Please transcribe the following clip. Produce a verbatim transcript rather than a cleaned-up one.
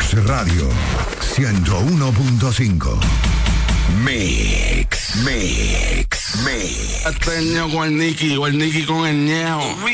Mix Radio ciento uno punto cinco. Mix, Mix, Mix. Ateño con el Nicky, o el Nicky con el Ñejo.